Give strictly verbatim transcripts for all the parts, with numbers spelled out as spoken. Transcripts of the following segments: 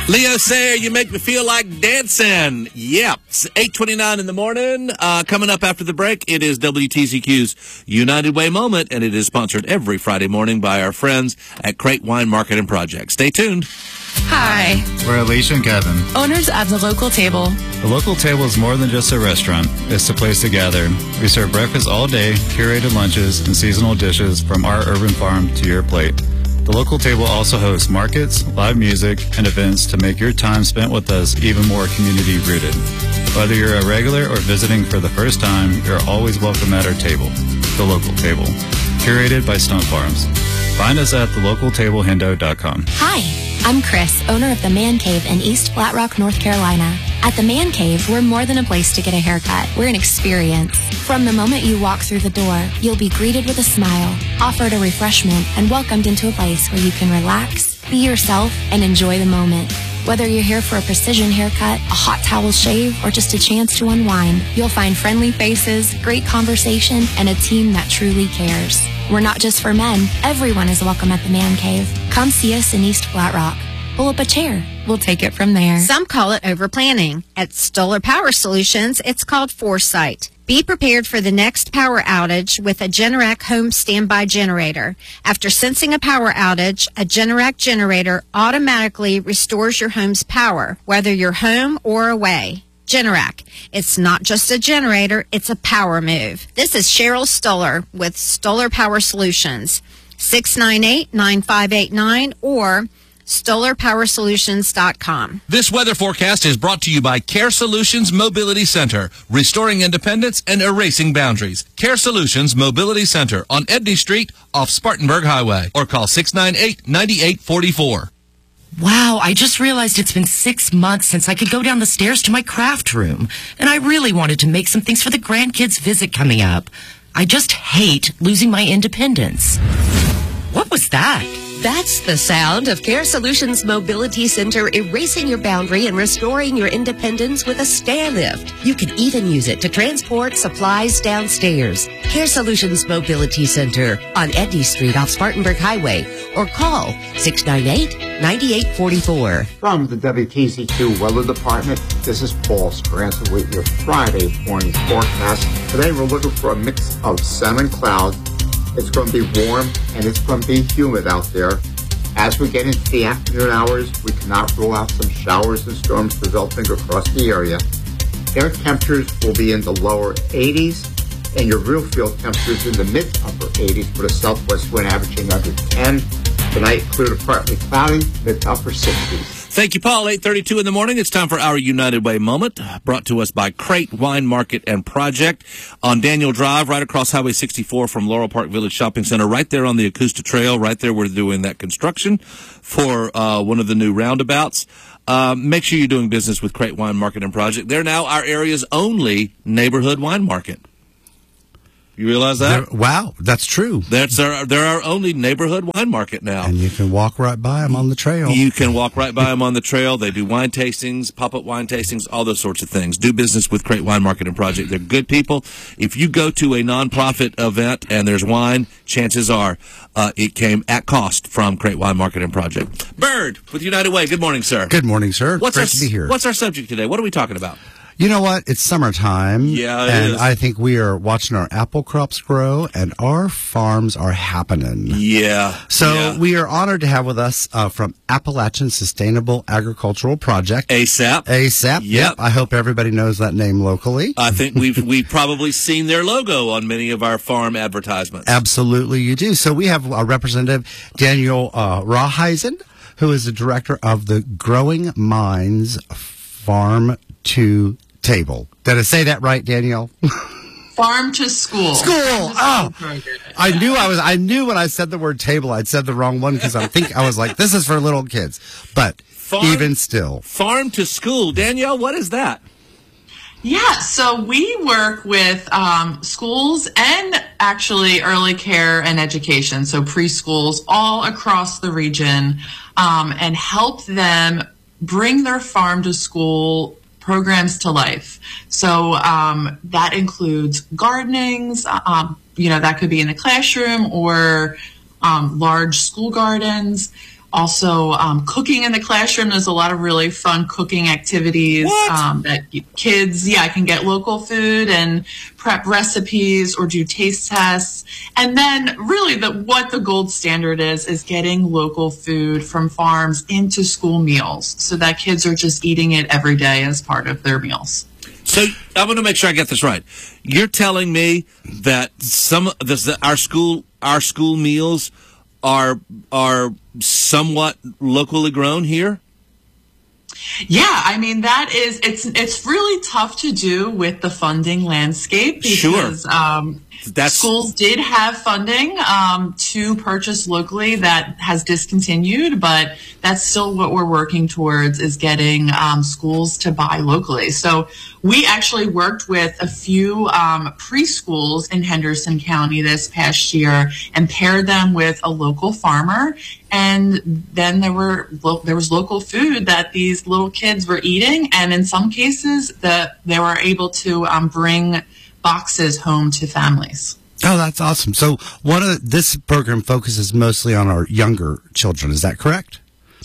Leo Sayer, you make me feel like dancing. Yep. It's eight twenty-nine in the morning. Uh, coming up after the break, it is W T C Q's United Way Moment, and it is sponsored every Friday morning by our friends at Crate Wine Market and Project. Stay tuned. Hi. We're Alicia and Kevin, owners of The Local Table. The Local Table is more than just a restaurant. It's a place to gather. We serve breakfast all day, curated lunches, and seasonal dishes from our urban farm to your plate. The Local Table also hosts markets, live music, and events to make your time spent with us even more community-rooted. Whether you're a regular or visiting for the first time, you're always welcome at our table. The Local Table, curated by Stone Farms. Find us at the local table hendo dot com. Hi, I'm Chris, owner of The Man Cave in East Flat Rock, North Carolina. At The Man Cave, we're more than a place to get a haircut. We're an experience. From the moment you walk through the door, you'll be greeted with a smile, offered a refreshment, and welcomed into a place where you can relax, be yourself, and enjoy the moment. Whether you're here for a precision haircut, a hot towel shave, or just a chance to unwind, you'll find friendly faces, great conversation, and a team that truly cares. We're not just for men. Everyone is welcome at The Man Cave. Come see us in East Flat Rock. Pull up a chair. We'll take it from there. Some call it overplanning. At Stoller Power Solutions, it's called foresight. Be prepared for the next power outage with a Generac home standby generator. After sensing a power outage, a Generac generator automatically restores your home's power, whether you're home or away. Generac. It's not just a generator, it's a power move. This is Cheryl Stoller with Stoller Power Solutions. six nine eight, nine five eight nine or stoller power solutions dot com. This weather forecast is brought to you by Care Solutions Mobility Center, restoring independence and erasing boundaries. Care Solutions Mobility Center on Edney Street off Spartanburg Highway, or call six nine eight, nine eight four four. Wow, I just realized it's been six months since I could go down the stairs to my craft room, and I really wanted to make some things for the grandkids' visit coming up. I just hate losing my independence. What was that? That's the sound of Care Solutions Mobility Center erasing your boundary and restoring your independence with a stair lift. You can even use it to transport supplies downstairs. Care Solutions Mobility Center on Edney Street off Spartanburg Highway, or call six nine eight, nine eight four four. From the W T C Q Weather Department, this is Paul Scranton with your Friday morning forecast. Today we're looking for a mix of sun and cloud. It's going to be warm and it's going to be humid out there. As we get into the afternoon hours, we cannot rule out some showers and storms developing across the area. Air temperatures will be in the lower eighties, and your real field temperatures in the mid-upper eighties with a southwest wind averaging under ten. Tonight, clear to partly cloudy, mid to upper sixties. Thank you, Paul. eight thirty-two in the morning. It's time for our United Way Moment, brought to us by Crate Wine Market and Project on Daniel Drive, right across Highway sixty-four from Laurel Park Village Shopping Center, right there on the Acosta Trail, right there where they're doing that construction for uh, one of the new roundabouts. Uh, make sure you're doing business with Crate Wine Market and Project. They're now our area's only neighborhood wine market. You realize that? They're, wow, that's true. That's our, they're our only neighborhood wine market now. And you can walk right by them on the trail. You can walk right by them on the trail. They do wine tastings, pop-up wine tastings, all those sorts of things. Do business with Crate Wine Market and Project. They're good people. If you go to a nonprofit event and there's wine, chances are uh, it came at cost from Crate Wine Market and Project. Bird with United Way. Good morning, sir. Good morning, sir. What's Great our, to be here. What's our subject today? What are we talking about? You know what? It's summertime. Yeah, it and is. I think we are watching our apple crops grow, and our farms are happening. Yeah. So yeah. we are honored to have with us uh, from Appalachian Sustainable Agricultural Project. ASAP. ASAP. Yep. yep. I hope everybody knows that name locally. I think we've we've probably seen their logo on many of our farm advertisements. Absolutely, you do. So we have a Representative Daniel uh, Rawheisen, who is the director of the Growing Minds Farm to Table. Did I say that right, Danielle? Farm to school. School. Oh, I knew I was. I knew when I said the word table, I'd said the wrong one because I think I was like, "This is for little kids." But farm, even still, farm to school. Danielle, what is that? Yeah, so we work with um, schools and actually early care and education, so preschools all across the region, um, and help them bring their farm to school programs to life. So um, that includes gardenings, um, you know, that could be in the classroom or um, large school gardens. Also, um, cooking in the classroom. There's a lot of really fun cooking activities um, that kids, yeah, can get local food and prep recipes or do taste tests. And then really the what the gold standard is, is getting local food from farms into school meals so that kids are just eating it every day as part of their meals. So I want to make sure I get this right. You're telling me that some this, our school our school meals are are somewhat locally grown here? Yeah, I mean that is it's it's really tough to do with the funding landscape because sure. um, That's... schools did have funding um, to purchase locally that has discontinued, but that's still what we're working towards is getting um, schools to buy locally. So we actually worked with a few um, preschools in Henderson County this past year and paired them with a local farmer. And then there were there was local food that these little kids were eating, and in some cases that they were able to um, bring boxes home to families. Oh, that's awesome! So, one of the, this program focuses mostly on our younger children. Is that correct?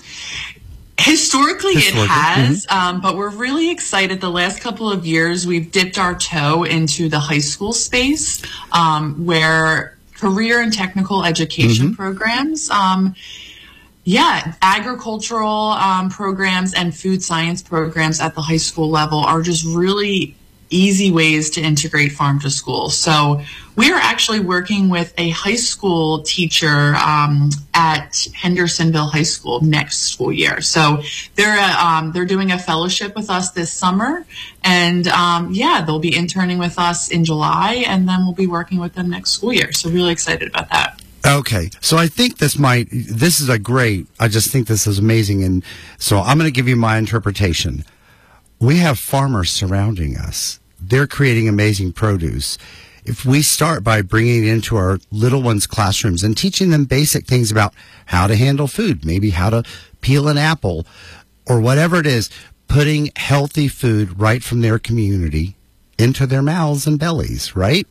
Historically, Historically, it has, mm-hmm. um, but we're really excited. The last couple of years, we've dipped our toe into the high school space, um, where career and technical education mm-hmm. programs, um, yeah, agricultural um, programs and food science programs at the high school level are just really easy ways to integrate farm to school. So we are actually working with a high school teacher um, at Hendersonville High School next school year. So they're uh, um, they're doing a fellowship with us this summer, and um, yeah, they'll be interning with us in July, and then we'll be working with them next school year. So really excited about that. Okay, so I think this might, this is a great, I just think this is amazing, and so I'm going to give you my interpretation. We have farmers surrounding us. They're creating amazing produce. If we start by bringing it into our little ones' classrooms and teaching them basic things about how to handle food, maybe how to peel an apple or whatever it is, putting healthy food right from their community into their mouths and bellies, right?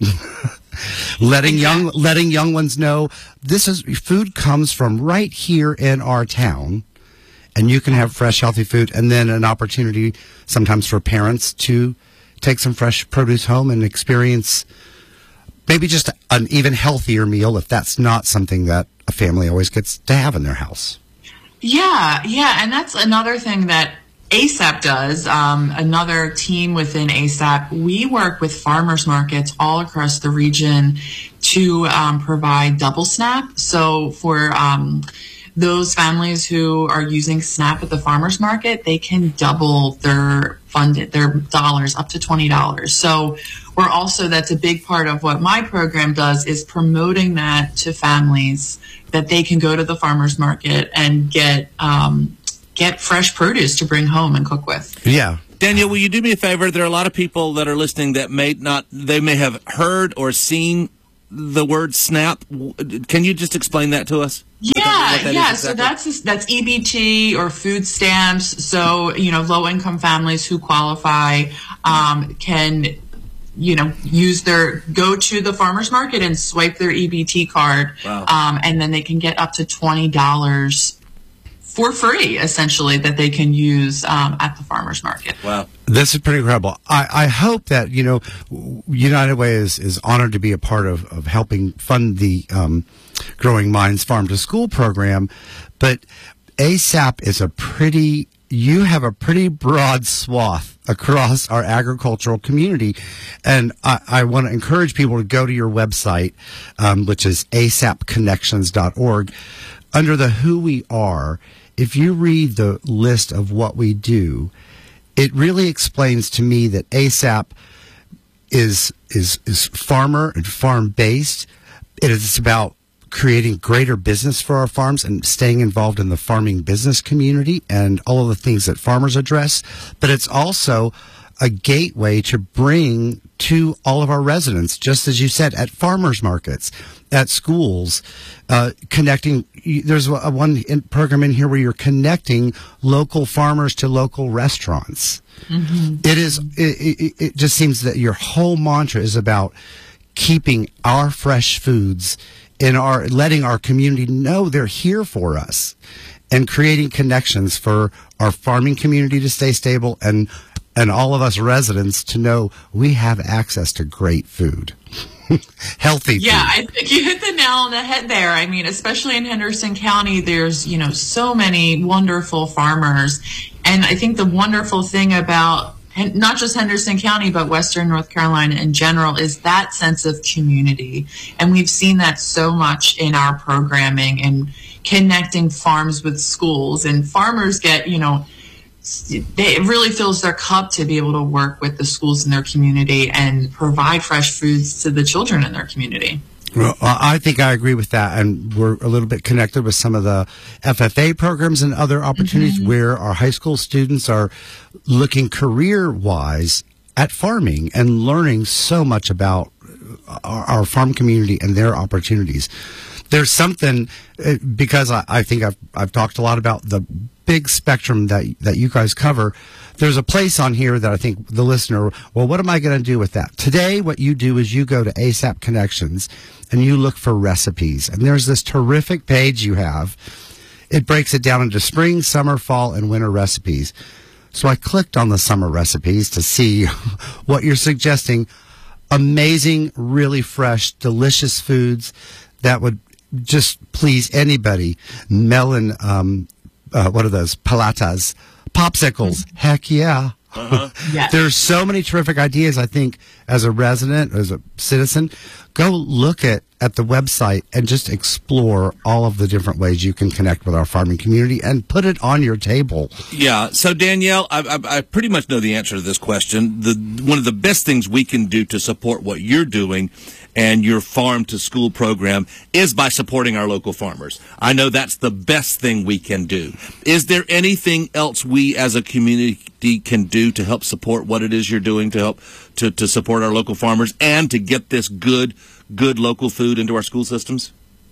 letting young letting young ones know this is food comes from right here in our town, and you can have fresh, healthy food, and then an opportunity sometimes for parents to take some fresh produce home and experience maybe just an even healthier meal if that's not something that a family always gets to have in their house. Yeah, yeah, and that's another thing that A S A P does, um, another team within A S A P. We work with farmers markets all across the region to um, provide double SNAP. So for um, those families who are using SNAP at the farmers market, they can double their funded their dollars up to twenty dollars. So we're also, that's a big part of what my program does, is promoting that to families that they can go to the farmers market and get um, get fresh produce to bring home and cook with. Yeah. Danielle, will you do me a favor? There are a lot of people that are listening that may not, they may have heard or seen the word SNAP. Can you just explain that to us? Yeah, yeah. So that's that's E B T or food stamps. So, you know, low income families who qualify um, can, you know, use their, go to the farmer's market and swipe their E B T card. Wow. Um, and then they can get up to twenty dollars for free, essentially, that they can use um, at the farmer's market. Wow. This is pretty incredible. I, I hope that, you know, United Way is, is honored to be a part of, of helping fund the um, Growing Minds Farm to School program. But A S A P is a pretty, you have a pretty broad swath across our agricultural community. And I, I want to encourage people to go to your website, um, which is A S A P connections dot org. Under the Who We Are, if you read the list of what we do, it really explains to me that A S A P is is is farmer and farm based. It is about creating greater business for our farms and staying involved in the farming business community and all of the things that farmers address. But it's also a gateway to bring to all of our residents, just as you said, at farmers markets, at schools, uh, connecting. There's a one in program in here where you're connecting local farmers to local restaurants. Mm-hmm. It is. It, it, it just seems that your whole mantra is about keeping our fresh foods in our, letting our community know they're here for us. and creating connections for our farming community to stay stable and and all of us residents to know we have access to great food. Healthy food. Yeah, I think you hit the nail on the head there. I mean, especially in Henderson County, there's, you know, so many wonderful farmers. And I think the wonderful thing about and not just Henderson County, but Western North Carolina in general, is that sense of community. And we've seen that so much in our programming and connecting farms with schools. And farmers get, you know, they, it really fills their cup to be able to work with the schools in their community and provide fresh foods to the children in their community. Well, I think I agree with that, and we're a little bit connected with some of the F F A programs and other opportunities mm-hmm. where our high school students are looking career-wise at farming and learning so much about our, our farm community and their opportunities. There's something, because I, I think I've, I've talked a lot about the big spectrum that that you guys cover. There's a place on here that I think the listener, well, what am I going to do with that? Today, what you do is you go to ASAP Connections and you look for recipes. And there's this terrific page you have. It breaks it down into spring, summer, fall, and winter recipes. So I clicked on the summer recipes to see what you're suggesting. Amazing, really fresh, delicious foods that would just please anybody. Melon, um, uh, what are those? Palatas. Popsicles. Heck yeah. Uh-huh. Yes. There's so many terrific ideas. I think as a resident, as a citizen, go look at, at the website and just explore all of the different ways you can connect with our farming community and put it on your table. Yeah. So Danielle, I, I, I pretty much know the answer to this question. The one of the best things we can do to support what you're doing and your farm to school program is by supporting our local farmers. I know that's the best thing we can do. Is there anything else we as a community can do to help support what it is you're doing to help to, to support our local farmers and to get this good, good local food into our school systems?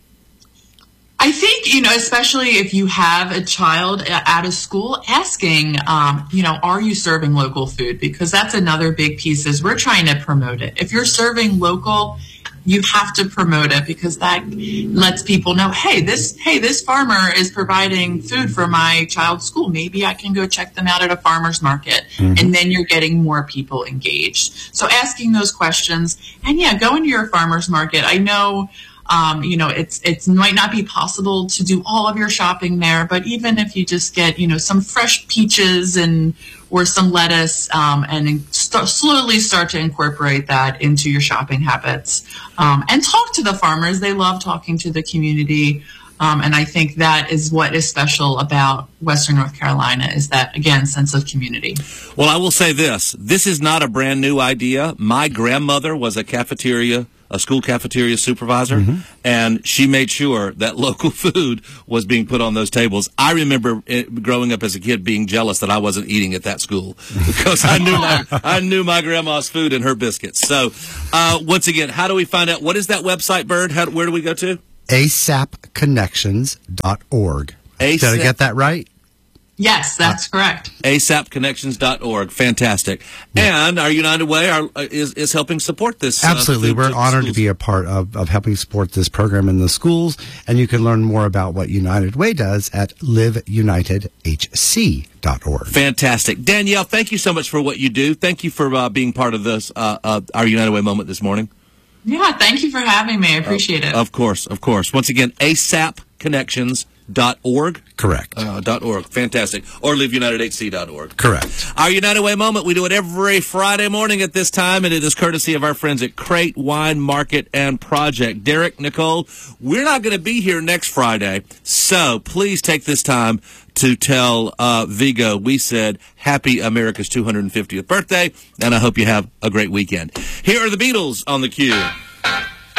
I think, you know, especially if you have a child at a school, asking, um, you know, are you serving local food? Because that's another big piece is we're trying to promote it. If you're serving local, you have to promote it because that lets people know, hey, this hey, this farmer is providing food for my child's school. Maybe I can go check them out at a farmer's market. Mm-hmm. And then you're getting more people engaged. So asking those questions. And, yeah, going to your farmer's market. I know, um, you know, it's it might not be possible to do all of your shopping there. But even if you just get, you know, some fresh peaches and or some lettuce, um, and st- slowly start to incorporate that into your shopping habits. Um, and talk to the farmers. They love talking to the community. Um, and I think that is what is special about Western North Carolina is that, again, sense of community. Well, I will say this. This is not a brand new idea. My grandmother was a cafeteria a school cafeteria supervisor, mm-hmm. and she made sure that local food was being put on those tables. I remember it, growing up as a kid being jealous that I wasn't eating at that school because I knew my I knew my grandma's food and her biscuits. So, uh, once again, how do we find out? What is that website, Bird? How, where do we go to? A S A P connections dot org. Did I get that right? Yes, that's correct. A S A P connections dot org. Fantastic. Yeah. And our United Way are, is, is helping support this. Absolutely. Uh, We're honored schools. to be a part of, of helping support this program in the schools. And you can learn more about what United Way does at live united h c dot org. Fantastic. Danielle, thank you so much for what you do. Thank you for uh, being part of this, uh, uh, our United Way moment this morning. Yeah, thank you for having me. I appreciate uh, it. Of course, of course. Once again, A S A P connections dot org. Correct. Uh, dot org. Fantastic. Or live united h c dot org. Correct. Our United Way moment, we do it every Friday morning at this time, and it is courtesy of our friends at Crate Wine Market and Project. Derek, Nicole, we're not going to be here next Friday, so please take this time to tell uh, Vigo we said happy America's two hundred fiftieth birthday, and I hope you have a great weekend. Here are the Beatles on the cue.